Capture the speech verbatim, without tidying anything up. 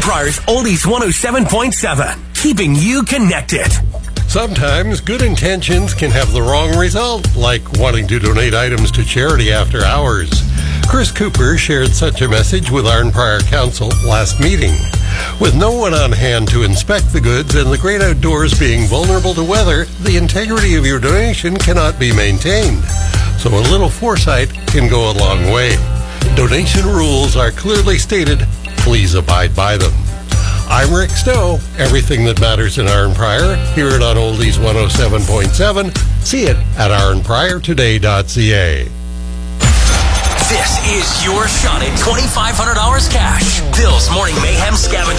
Pryor's Oldies one oh seven point seven, keeping you connected. Sometimes good intentions can have the wrong result, like wanting to donate items to charity after hours. Chris Cooper shared such a message with Arn Pryor Council last meeting. With no one on hand to inspect the goods and the great outdoors being vulnerable to weather, the integrity of your donation cannot be maintained. So a little foresight can go a long way. Donation rules are clearly stated. Please abide by them. I'm Rick Stowe. Everything that matters in Arn Pryor, hear it on Oldies one oh seven point seven. See it at arn pryor today dot c a. This is your shot at twenty-five hundred dollars cash. Bill's Morning Mayhem Scavenger